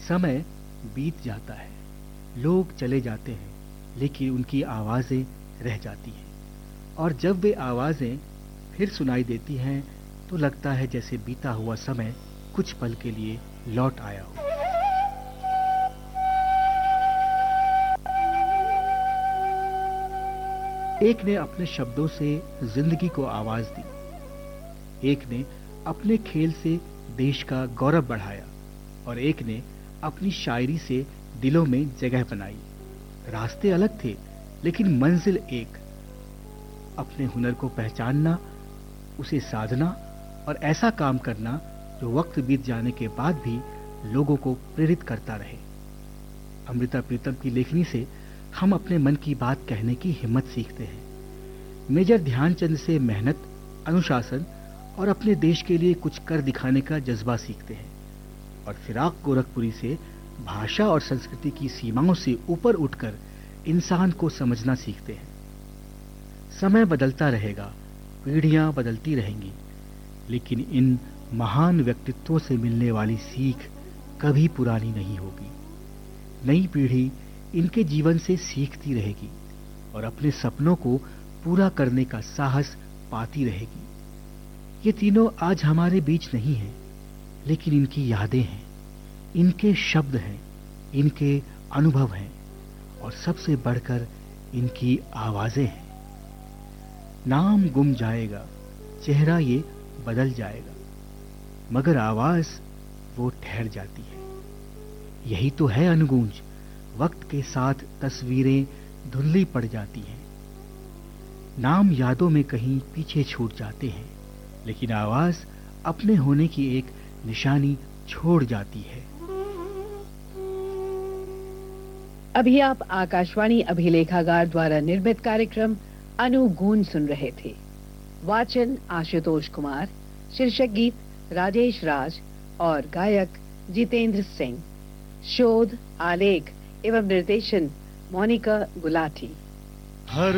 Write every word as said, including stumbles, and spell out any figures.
समय बीत जाता है, लोग चले जाते हैं, लेकिन उनकी आवाजें रह जाती हैं। और जब वे आवाजें फिर सुनाई देती हैं तो लगता है जैसे बीता हुआ समय कुछ पल के लिए लौट आया हो। एक ने अपने शब्दों से जिंदगी को आवाज दी, एक ने अपने खेल से देश का गौरव बढ़ाया और एक ने अपनी शायरी से दिलों में जगह बनाई। रास्ते अलग थे लेकिन मंजिल एक। अपने हुनर को पहचानना, उसे साधना और ऐसा काम करना जो वक्त बीत जाने के बाद भी लोगों को प्रेरित करता रहे। अमृता प्रीतम की लेखनी से हम अपने मन की बात कहने की हिम्मत सीखते हैं। मेजर ध्यानचंद से मेहनत, अनुशासन और अपने देश के लिए कुछ कर दिखाने का जज्बा सीखते हैं। और फिराक गोरखपुरी से भाषा और संस्कृति की सीमाओं से ऊपर उठकर इंसान को समझना सीखते हैं। समय बदलता रहेगा, पीढ़ियां बदलती रहेंगी, लेकिन इन महान व्यक्तित्वों से मिलने वाली सीख कभी पुरानी नहीं होगी। नई पीढ़ी इनके जीवन से सीखती रहेगी और अपने सपनों को पूरा करने का साहस पाती रहेगी। ये तीनों आज हमारे बीच नहीं हैं, लेकिन इनकी यादें हैं, इनके शब्द हैं, इनके अनुभव हैं और सबसे बढ़कर इनकी आवाजें हैं। नाम गुम जाएगा, चेहरा ये बदल जाएगा, मगर आवाज वो ठहर जाती है। यही तो है अनगूंज। वक्त के साथ तस्वीरें धुंधली पड़ जाती हैं, नाम यादों में कहीं पीछे छूट जाते हैं, लेकिन आवाज अपने होने की एक निशानी छोड़ जाती है। अभी आप आकाशवाणी अभिलेखागार द्वारा निर्मित कार्यक्रम अनुगूंज सुन रहे थे। वाचन आशुतोष कुमार, शीर्षक गीत राजेश राज और गायक जितेंद्र सिंह। शोध, आलेख एवं निर्देशन मोनिका गुलाटी। हर